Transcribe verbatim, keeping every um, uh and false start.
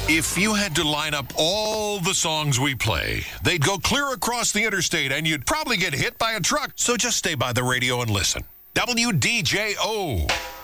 If you had to line up all the songs we play, they'd go clear across the interstate and you'd probably get hit by a truck. So just stay by the radio and listen. W D J O.